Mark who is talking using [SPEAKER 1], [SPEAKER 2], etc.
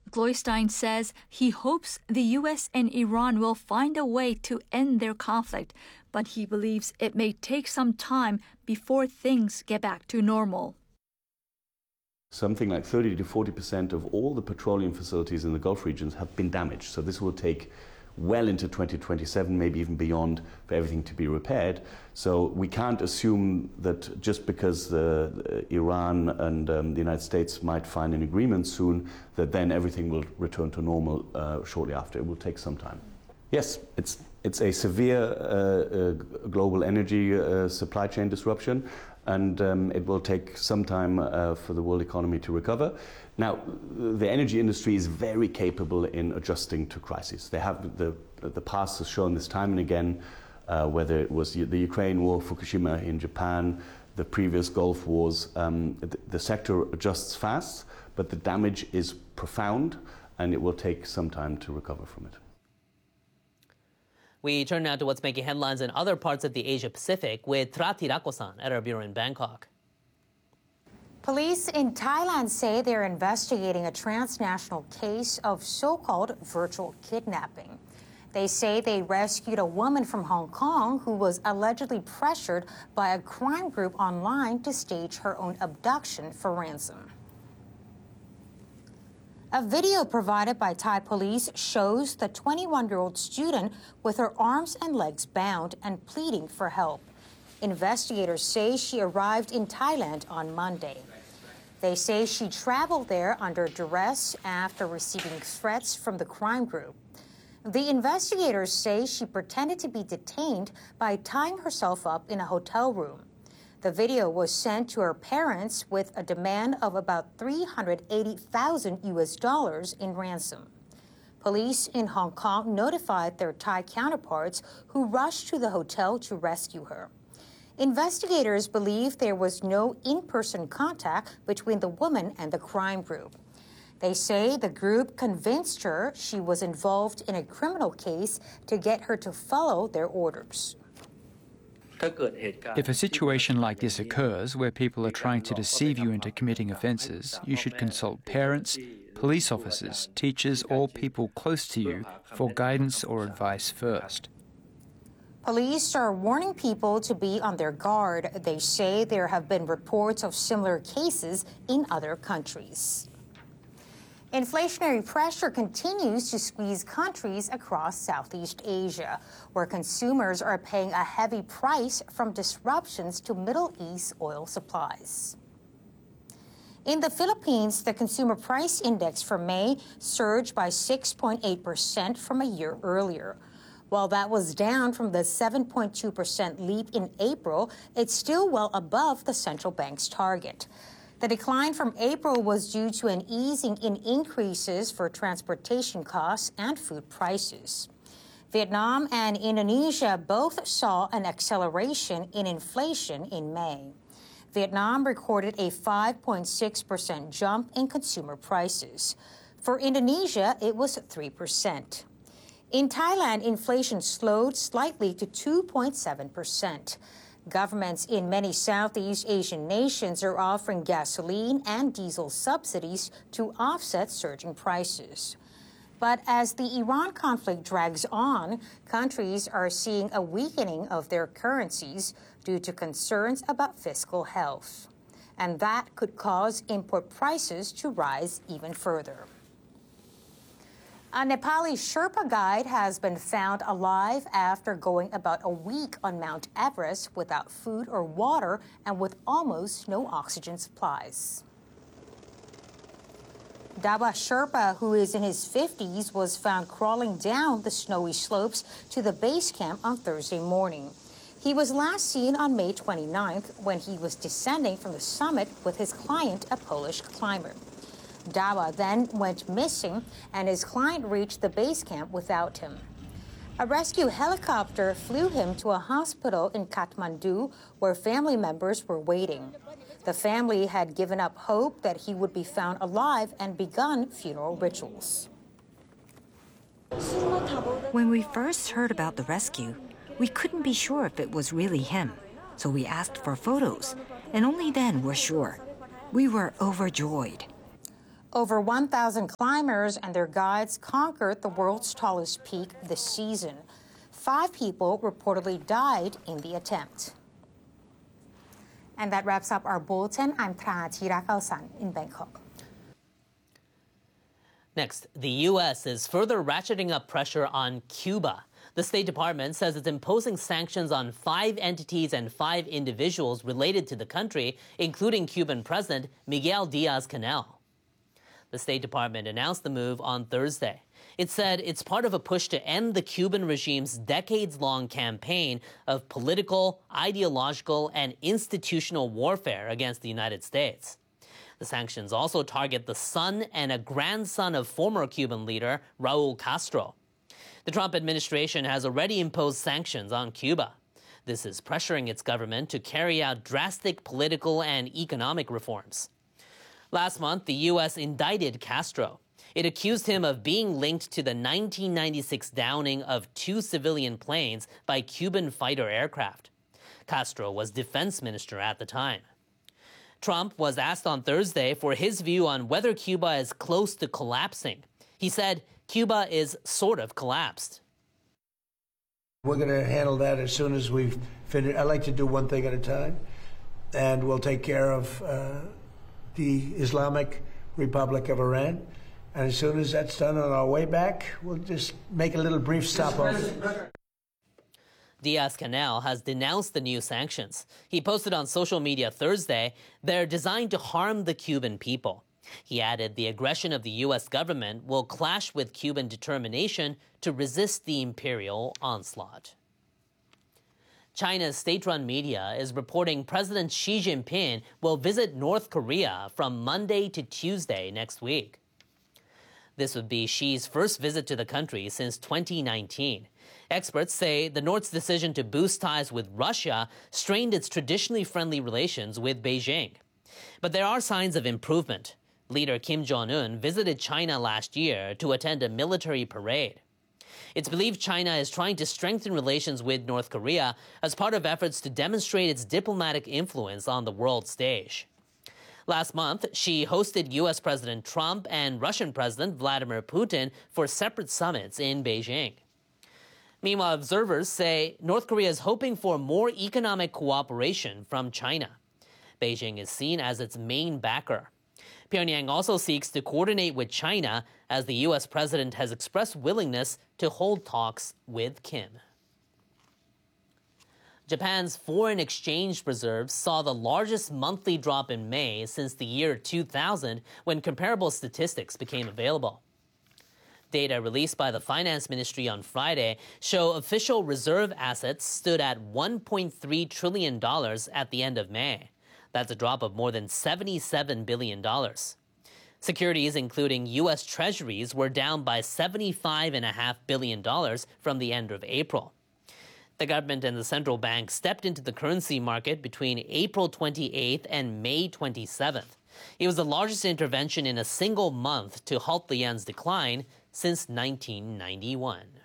[SPEAKER 1] Gloystein says he hopes the U.S. and Iran will find a way to end their conflict, but he believes it may take some time before things get back to normal.
[SPEAKER 2] Something like 30 to 40% of all the petroleum facilities in the Gulf regions have been damaged. So this will take well into 2027, maybe even beyond, for everything to be repaired. So we can't assume that just because Iran and the United States might find an agreement soon, that then everything will return to normal shortly after. It will take some time. Yes, it's a severe global energy supply chain disruption, and it will take some time for the world economy to recover. Now, the energy industry is very capable in adjusting to crises. They have the past has shown this time and again, whether it was the Ukraine war, Fukushima in Japan, the previous Gulf wars. The sector adjusts fast, but the damage is profound, and it will take some time to recover from it.
[SPEAKER 3] We turn now to what's making headlines in other parts of the Asia-Pacific with Trati Rakosan at our bureau in Bangkok.
[SPEAKER 4] Police in Thailand say they're investigating a transnational case of so-called virtual kidnapping. They say they rescued a woman from Hong Kong who was allegedly pressured by a crime group online to stage her own abduction for ransom. A video provided by Thai police shows the 21-year-old student with her arms and legs bound and pleading for help. Investigators say she arrived in Thailand on Monday. They say she traveled there under duress after receiving threats from the crime group. The investigators say she pretended to be detained by tying herself up in a hotel room. The video was sent to her parents with a demand of about $380,000 in ransom. Police in Hong Kong notified their Thai counterparts who rushed to the hotel to rescue her. Investigators believe there was no in-person contact between the woman and the crime group. They say the group convinced her she was involved in a criminal case to get her to follow their orders.
[SPEAKER 5] If a situation like this occurs where people are trying to deceive you into committing offences, you should consult parents, police officers, teachers, or people close to you for guidance or advice first.
[SPEAKER 4] Police are warning people to be on their guard. They say there have been reports of similar cases in other countries. Inflationary pressure continues to squeeze countries across Southeast Asia, where consumers are paying a heavy price from disruptions to Middle East oil supplies. In the Philippines, the Consumer Price Index for May surged by 6.8% from a year earlier. While that was down from the 7.2% leap in April, it's still well above the central bank's target. The decline from April was due to an easing in increases for transportation costs and food prices. Vietnam and Indonesia both saw an acceleration in inflation in May. Vietnam recorded a 5.6% jump in consumer prices. For Indonesia, it was 3%. In Thailand, inflation slowed slightly to 2.7%. Governments in many Southeast Asian nations are offering gasoline and diesel subsidies to offset surging prices. But as the Iran conflict drags on, countries are seeing a weakening of their currencies due to concerns about fiscal health. And that could cause import prices to rise even further. A Nepali Sherpa guide has been found alive after going about a week on Mount Everest without food or water and with almost no oxygen supplies. Dawa Sherpa, who is in his 50s, was found crawling down the snowy slopes to the base camp on Thursday morning. He was last seen on May 29th when he was descending from the summit with his client, a Polish climber. Dawa then went missing, and his client reached the base camp without him. A rescue helicopter flew him to a hospital in Kathmandu, where family members were waiting. The family had given up hope that he would be found alive and begun funeral rituals.
[SPEAKER 6] When we first heard about the rescue, we couldn't be sure if it was really him, so we asked for photos, and only then were sure. We were overjoyed.
[SPEAKER 4] Over 1,000 climbers and their guides conquered the world's tallest peak this season. 5 people reportedly died in the attempt. And that wraps up our bulletin. I'm Prathira Kalsan in Bangkok.
[SPEAKER 3] Next, the U.S. is further ratcheting up pressure on Cuba. The State Department says it's imposing sanctions on 5 entities and 5 individuals related to the country, including Cuban President Miguel Diaz-Canel. The State Department announced the move on Thursday. It said it's part of a push to end the Cuban regime's decades-long campaign of political, ideological, and institutional warfare against the United States. The sanctions also target the son and a grandson of former Cuban leader Raul Castro. The Trump administration has already imposed sanctions on Cuba. This is pressuring its government to carry out drastic political and economic reforms. Last month, the U.S. indicted Castro. It accused him of being linked to the 1996 downing of 2 civilian planes by Cuban fighter aircraft. Castro was defense minister at the time. Trump was asked on Thursday for his view on whether Cuba is close to collapsing. He said Cuba is sort of collapsed.
[SPEAKER 7] We're going to handle that as soon as we've finished. I like to do one thing at a time, and we'll take care of the Islamic Republic of Iran. And as soon as that's done on our way back, we'll just make a little brief stopover.
[SPEAKER 3] Diaz-Canel has denounced the new sanctions. He posted on social media Thursday, they're designed to harm the Cuban people. He added the aggression of the U.S. government will clash with Cuban determination to resist the imperial onslaught. China's state-run media is reporting President Xi Jinping will visit North Korea from Monday to Tuesday next week. This would be Xi's first visit to the country since 2019. Experts say the North's decision to boost ties with Russia strained its traditionally friendly relations with Beijing. But there are signs of improvement. Leader Kim Jong-un visited China last year to attend a military parade. It's believed China is trying to strengthen relations with North Korea as part of efforts to demonstrate its diplomatic influence on the world stage. Last month, Xi hosted U.S. President Trump and Russian President Vladimir Putin for separate summits in Beijing. Meanwhile, observers say North Korea is hoping for more economic cooperation from China. Beijing is seen as its main backer. Pyongyang also seeks to coordinate with China as the U.S. president has expressed willingness to hold talks with Kim. Japan's foreign exchange reserves saw the largest monthly drop in May since the year 2000, when comparable statistics became available. Data released by the Finance Ministry on Friday show official reserve assets stood at $1.3 trillion at the end of May. That's a drop of more than $77 billion. Securities, including U.S. Treasuries, were down by $75.5 billion from the end of April. The government and the central bank stepped into the currency market between April 28th and May 27th. It was the largest intervention in a single month to halt the yen's decline since 1991.